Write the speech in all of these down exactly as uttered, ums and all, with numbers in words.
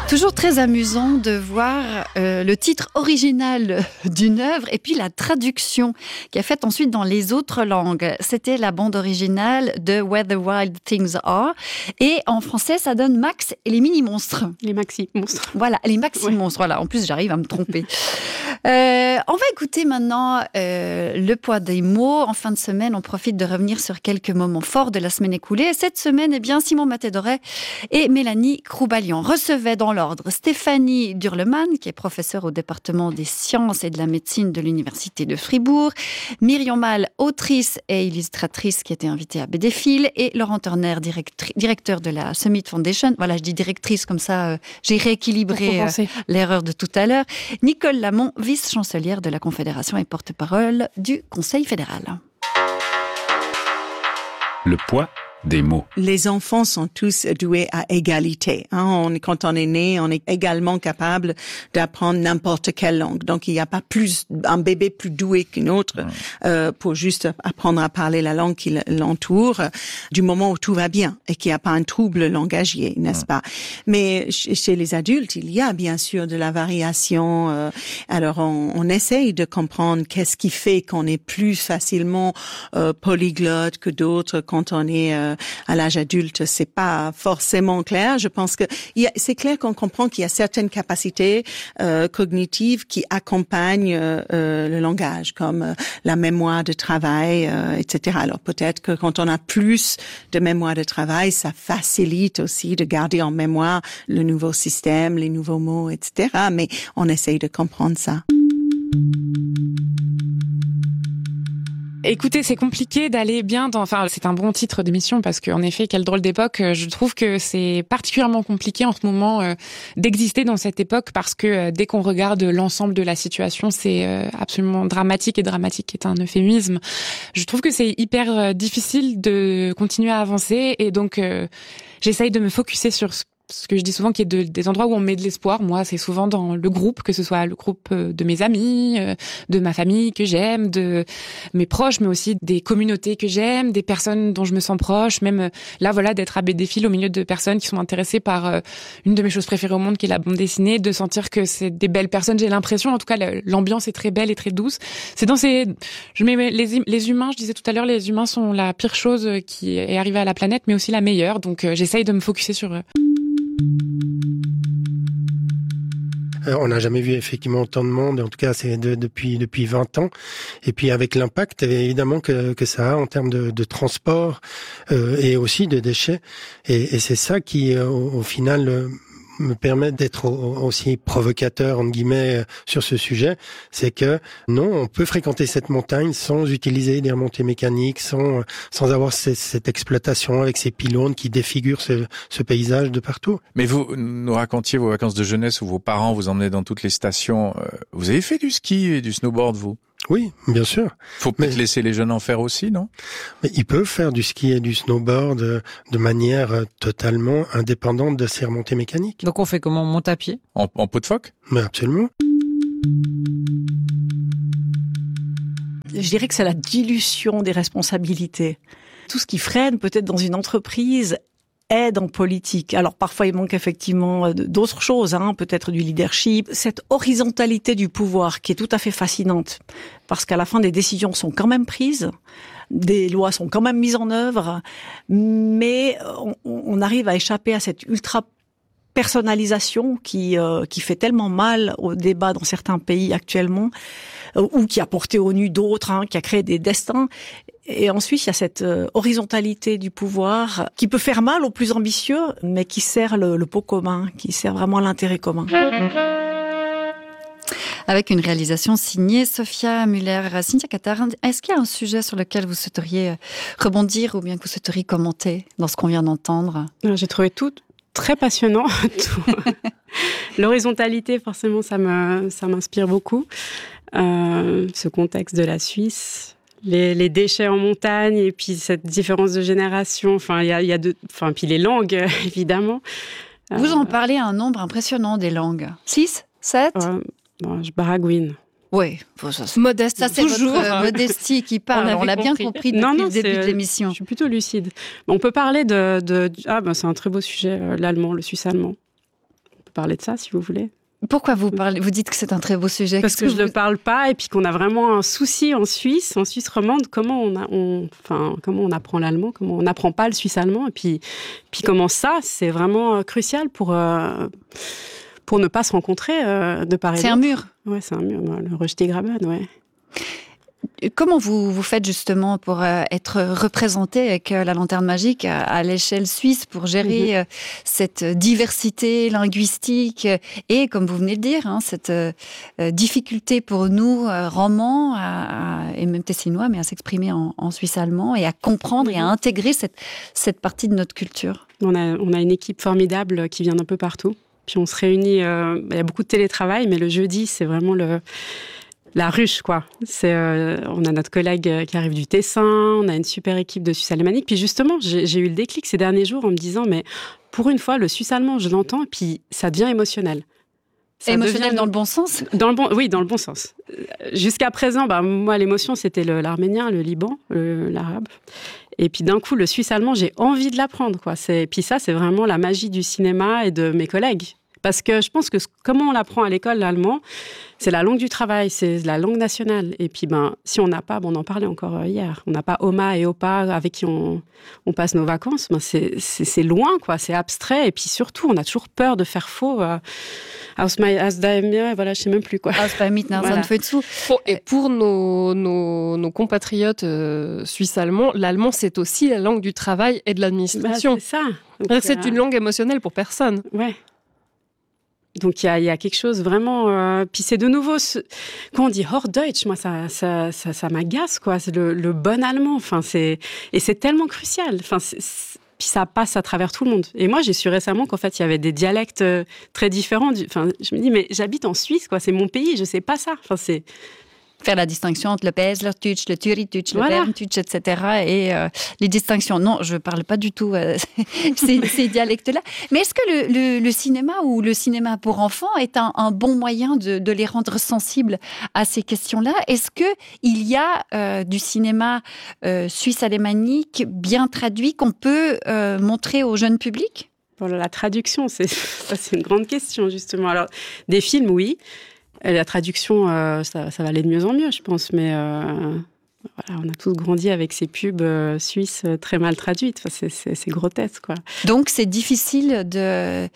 Toujours très amusant de voir euh, le titre original d'une œuvre et puis la traduction qui a faite ensuite dans les autres langues. C'était la bande originale de Where the Wild Things Are. Et en français, ça donne Max et les mini-monstres. Les maxi-monstres. Voilà, les maxi-monstres. Ouais. Voilà, en plus, j'arrive à me tromper. Euh, on va écouter maintenant euh, le poids des mots. En fin de semaine, on profite de revenir sur quelques moments forts de la semaine écoulée. Et cette semaine, eh bien, Simon Matédoret et Mélanie Croubalian recevaient dans l'ordre Stéphanie Durleman, qui est professeure au département des sciences et de la médecine de l'université de Fribourg, Myriam Mal, autrice et illustratrice qui était invitée à B D Phil, et Laurent Turner, directri- directeur de la Summit Foundation. Voilà, je dis directrice comme ça, euh, j'ai rééquilibré euh, l'erreur de tout à l'heure. Nicole Lamont, vice-chancelière de la Confédération et porte-parole du Conseil fédéral. Le poids des mots. Les enfants sont tous doués à égalité. Hein. On, quand on est né, on est également capable d'apprendre n'importe quelle langue. Donc, il n'y a pas plus un bébé plus doué qu'une autre mmh. euh, pour juste apprendre à parler la langue qui l'entoure, du moment où tout va bien et qu'il n'y a pas un trouble langagier, n'est-ce mmh. pas? Mais chez les adultes, il y a bien sûr de la variation. Euh, alors, on, on essaye de comprendre qu'est-ce qui fait qu'on est plus facilement euh, polyglotte que d'autres quand on est euh, à l'âge adulte. C'est pas forcément clair. Je pense que il y a, c'est clair qu'on comprend qu'il y a certaines capacités euh, cognitives qui accompagnent euh, le langage, comme euh, la mémoire de travail, euh, et cetera. Alors peut-être que quand on a plus de mémoire de travail, ça facilite aussi de garder en mémoire le nouveau système, les nouveaux mots, et cetera. Mais on essaye de comprendre ça. Écoutez, c'est compliqué d'aller bien dans... Enfin, c'est un bon titre d'émission parce qu'en effet, quelle drôle d'époque. Je trouve que c'est particulièrement compliqué en ce moment euh, d'exister dans cette époque parce que euh, dès qu'on regarde l'ensemble de la situation, c'est euh, absolument dramatique, et dramatique est un euphémisme. Je trouve que c'est hyper euh, difficile de continuer à avancer et donc euh, j'essaye de me focuser sur ce ce que je dis souvent, qui est de, des endroits où on met de l'espoir. Moi, c'est souvent dans le groupe, que ce soit le groupe de mes amis, de ma famille que j'aime, de mes proches, mais aussi des communautés que j'aime, des personnes dont je me sens proche. Même là, voilà, d'être à B D Phil au milieu de personnes qui sont intéressées par une de mes choses préférées au monde, qui est la bande dessinée, de sentir que c'est des belles personnes. J'ai l'impression, en tout cas, l'ambiance est très belle et très douce. C'est dans ces, je mets les, les humains, je disais tout à l'heure, les humains sont la pire chose qui est arrivée à la planète, mais aussi la meilleure. Donc, j'essaye de me focuser sur eux. On n'a jamais vu effectivement autant de monde, en tout cas c'est de, depuis depuis vingt ans. Et puis avec l'impact évidemment que, que ça a en termes de, de transport euh, et aussi de déchets. Et, et c'est ça qui au, au final euh, me permet d'être aussi provocateur entre guillemets sur ce sujet, c'est que non, on peut fréquenter cette montagne sans utiliser des remontées mécaniques, sans sans avoir cette, cette exploitation avec ces pylônes qui défigurent ce, ce paysage de partout. Mais vous nous racontiez vos vacances de jeunesse où vos parents vous emmenaient dans toutes les stations. Vous avez fait du ski et du snowboard, vous ? Oui, bien sûr. Faut peut-être mais, laisser les jeunes en faire aussi, non ? Mais ils peuvent faire du ski et du snowboard de manière totalement indépendante de ces remontées mécaniques. Donc on fait comment ? On monte à pied ? En, en peau de phoque ? Mais absolument. Je dirais que c'est la dilution des responsabilités. Tout ce qui freine peut-être dans une entreprise aide en politique. Alors parfois il manque effectivement d'autres choses, hein, peut-être du leadership. Cette horizontalité du pouvoir qui est tout à fait fascinante, parce qu'à la fin des décisions sont quand même prises, des lois sont quand même mises en œuvre, mais on, on arrive à échapper à cette ultra personnalisation qui euh, qui fait tellement mal au débat dans certains pays actuellement, euh, ou qui a porté au nu d'autres, hein, qui a créé des destins. Et ensuite, il y a cette euh, horizontalité du pouvoir qui peut faire mal aux plus ambitieux, mais qui sert le, le pot commun, qui sert vraiment l'intérêt commun. Avec une réalisation signée Sophia Muller. Cynthia Catard, est-ce qu'il y a un sujet sur lequel vous souhaiteriez rebondir ou bien que vous souhaiteriez commenter dans ce qu'on vient d'entendre ? J'ai trouvé tout très passionnant. L'horizontalité, forcément, ça me, ça m'inspire beaucoup. Euh, ce contexte de la Suisse, les, les déchets en montagne, et puis cette différence de génération. Enfin, il y a, il y a deux, enfin, puis les langues, évidemment. Vous en parlez à un nombre impressionnant des langues. Six, sept. Euh, bon, je baragouine. Oui, modeste, ça c'est toujours votre modestie qui parle. On, on l'a compris. bien compris depuis non, non, le début de l'émission. Je suis plutôt lucide. On peut parler de, de ah ben c'est un très beau sujet, l'allemand, le suisse allemand. On peut parler de ça, si vous voulez. Pourquoi vous parlez, vous dites que c'est un très beau sujet? Parce que, que je ne vous... le parle pas et puis qu'on a vraiment un souci en Suisse, en Suisse romande, comment on, a, on, enfin, comment on apprend l'allemand, comment on n'apprend pas le suisse allemand et puis, puis comment ça, c'est vraiment crucial pour, euh, pour ne pas se rencontrer euh, de part et d'autre. C'est un mur. Oui, c'est un mur, le Röstigraben, oui. Comment vous, vous faites justement pour euh, être représenté avec euh, la Lanterne Magique à, à l'échelle suisse pour gérer mm-hmm. euh, cette diversité linguistique euh, et, comme vous venez de dire, hein, cette euh, difficulté pour nous, euh, romans à, à, et même tessinois, mais à s'exprimer en, en suisse allemand et à comprendre mm-hmm. et à intégrer cette, cette partie de notre culture? On a, on a une équipe formidable qui vient d'un peu partout. Puis on se réunit, euh, il y a beaucoup de télétravail, mais le jeudi, c'est vraiment le... la ruche, quoi. C'est, euh, on a notre collègue qui arrive du Tessin, on a une super équipe de suisse alémanique. Puis justement, j'ai, j'ai eu le déclic ces derniers jours en me disant, mais pour une fois, le suisse allemand, je l'entends, et puis ça devient émocionnel. Ça émotionnel devient... dans le bon sens? Dans le bon, oui, dans le bon sens. Jusqu'à présent, bah, moi, l'émotion, c'était le, l'arménien, le Liban, le, l'arabe. Et puis d'un coup, le suisse allemand, j'ai envie de l'apprendre, quoi. C'est... Puis ça, c'est vraiment la magie du cinéma et de mes collègues. Parce que je pense que comment on l'apprend à l'école, l'allemand, c'est la langue du travail, c'est la langue nationale. Et puis, ben, si on n'a pas, bon, on en parlait encore hier, on n'a pas Oma et Opa avec qui on, on passe nos vacances, ben c'est, c'est, c'est loin, quoi, c'est abstrait. Et puis surtout, on a toujours peur de faire faux. Euh, aus mei, aus deinem, voilà, je ne sais même plus quoi. Aus bei mit voilà. Bon, et pour nos, nos, nos compatriotes euh, suisses-allemands, l'allemand, c'est aussi la langue du travail et de l'administration. Ben, c'est ça. Donc, c'est euh... une langue émotionnelle pour personne. Ouais. Donc, il y a, y a quelque chose vraiment... Euh, puis c'est de nouveau... Ce, quand on dit « Hochdeutsch », moi, ça, ça, ça, ça m'agace, quoi. C'est le, le bon allemand. Enfin, c'est, et c'est tellement crucial. Enfin, c'est, c'est, puis ça passe à travers tout le monde. Et moi, j'ai su récemment qu'en fait, il y avait des dialectes euh, très différents. Du, enfin, je me dis, mais j'habite en Suisse, quoi. C'est mon pays, je ne sais pas ça. Enfin, c'est... Faire la distinction entre le Päslerdeutsch, le Thürichdeutsch, le voilà. Berndeutsch, et cetera. Et euh, les distinctions. Non, je ne parle pas du tout euh, ces, ces dialectes-là. Mais est-ce que le, le, le cinéma ou le cinéma pour enfants est un, un bon moyen de, de les rendre sensibles à ces questions-là? Est-ce qu'il y a euh, du cinéma euh, suisse alémanique bien traduit qu'on peut euh, montrer au jeune public? Pour la traduction, c'est, ça, c'est une grande question, justement. Alors, des films, oui. La traduction, euh, ça, ça va aller de mieux en mieux, je pense. Mais euh, voilà, on a tous grandi avec ces pubs euh, suisses euh, très mal traduites. Enfin, c'est, c'est, c'est grotesque, quoi. Donc, c'est difficile de,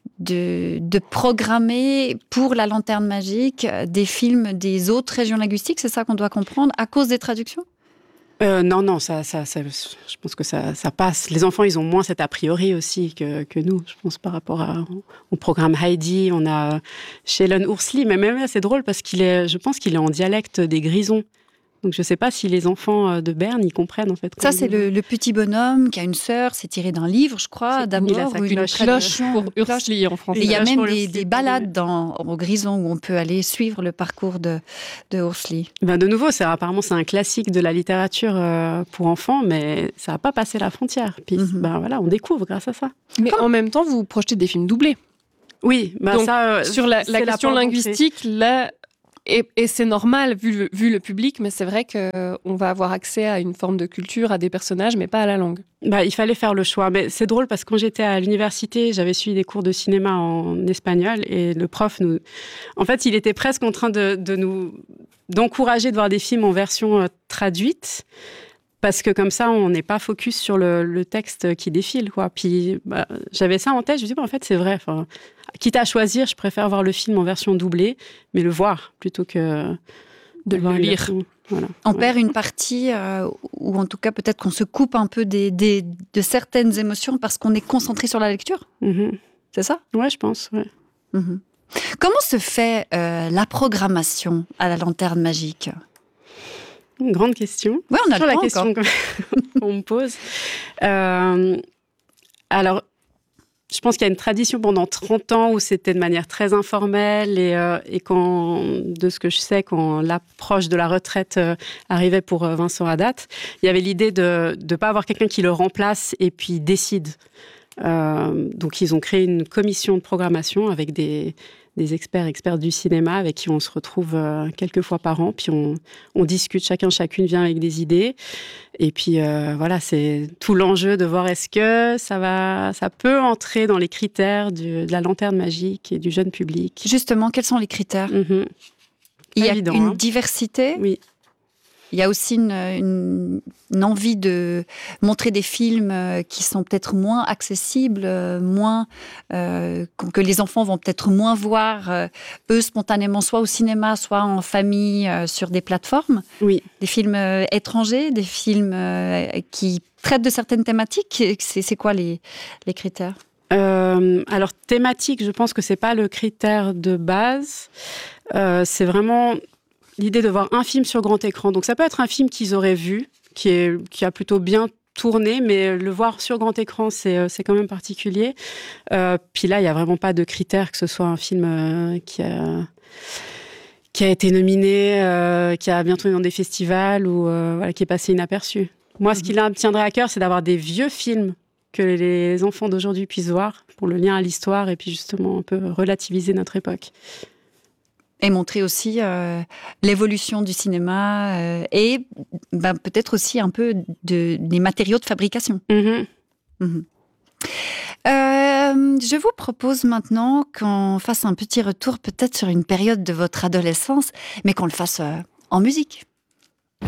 de, de programmer pour la Lanterne Magique des films des autres régions linguistiques. C'est ça qu'on doit comprendre à cause des traductions? Euh, non, non, ça, ça, ça, je pense que ça, ça passe. Les enfants, ils ont moins cet a priori aussi que, que nous, je pense, par rapport à, au programme Heidi. On a Sheldon Oursli, mais même là, c'est drôle parce qu'il est, je pense qu'il est en dialecte des Grisons. Donc, je ne sais pas si les enfants de Berne, ils comprennent, en fait. Ça, c'est le, le petit bonhomme qui a une sœur, c'est tiré d'un livre, je crois, c'est d'abord. Il a sa ou cloche, une cloche pour Ursli en français. Et il y a même des, des balades dans, au Grison où on peut aller suivre le parcours de, de Ursli. Ben de nouveau, c'est, apparemment, c'est un classique de la littérature euh, pour enfants, mais ça n'a pas passé la frontière. Puis, mm-hmm. ben, voilà, on découvre grâce à ça. Mais Comme... en même temps, vous projetez des films doublés. Oui, ben donc, ça... Euh, sur la, la question la linguistique, là... Et, et c'est normal, vu le, vu le public, mais c'est vrai qu'on va avoir accès à une forme de culture, à des personnages, mais pas à la langue. Bah, il fallait faire le choix. Mais c'est drôle parce que quand j'étais à l'université, j'avais suivi des cours de cinéma en espagnol et le prof nous... En fait, il était presque en train de, de nous... d'encourager de voir des films en version euh, traduite. Parce que comme ça, on n'est pas focus sur le, le texte qui défile, quoi. Puis bah, j'avais ça en tête, je me dis, bah, en fait, c'est vrai. Enfin, quitte à choisir, je préfère voir le film en version doublée, mais le voir plutôt que de, de le lire. Voilà. On ouais. perd une partie, euh, ou en tout cas, peut-être qu'on se coupe un peu des, des, de certaines émotions parce qu'on est concentré sur la lecture. Mm-hmm. C'est ça? Ouais, je pense, ouais. Mm-hmm. Comment se fait euh, la programmation à la Lanterne Magique? Une grande question. Oui, on a sur le la temps question encore. qu'on me pose. Euh, alors, je pense qu'il y a une tradition pendant trente ans où c'était de manière très informelle et, euh, et quand, de ce que je sais, quand l'approche de la retraite euh, arrivait pour Vincent Haddad, il y avait l'idée de ne pas avoir quelqu'un qui le remplace et puis décide. Euh, donc, ils ont créé une commission de programmation avec des, des experts, experts du cinéma, avec qui on se retrouve euh, quelques fois par an. Puis, on, on discute, chacun, chacune vient avec des idées. Et puis, euh, voilà, c'est tout l'enjeu de voir est-ce que ça va, ça peut entrer dans les critères du, de la lanterne magique et du jeune public. Justement, quels sont les critères? Mmh. Il y a évident, une hein. diversité. Oui. Il y a aussi une, une, une envie de montrer des films qui sont peut-être moins accessibles, moins euh, que les enfants vont peut-être moins voir euh, eux spontanément, soit au cinéma, soit en famille euh, sur des plateformes. Oui. Des films euh, étrangers, des films euh, qui traitent de certaines thématiques. C'est, c'est quoi les, les critères? Euh, alors, thématique, je pense que c'est pas le critère de base. Euh, c'est vraiment l'idée de voir un film sur grand écran. Donc, ça peut être un film qu'ils auraient vu, qui, est, qui a plutôt bien tourné, mais le voir sur grand écran, c'est, c'est quand même particulier. Euh, puis là, il n'y a vraiment pas de critère que ce soit un film euh, qui a... qui a été nominé, euh, qui a bien tourné dans des festivals ou euh, voilà, qui est passé inaperçu. Moi, mmh. ce qui me tiendrait à cœur, c'est d'avoir des vieux films que les enfants d'aujourd'hui puissent voir pour le lien à l'histoire et puis justement un peu relativiser notre époque. Et montrer aussi euh, l'évolution du cinéma euh, et ben, peut-être aussi un peu de, des matériaux de fabrication. Mmh. Mmh. Euh, je vous propose maintenant qu'on fasse un petit retour peut-être sur une période de votre adolescence, mais qu'on le fasse euh, en musique.